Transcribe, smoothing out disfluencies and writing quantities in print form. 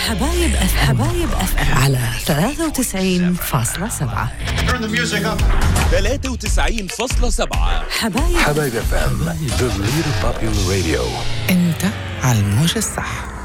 حبايب أف أم على 93.7. 93.7 حبايب أف أم The Leader Popular Radio. أنت على الموجة الصح.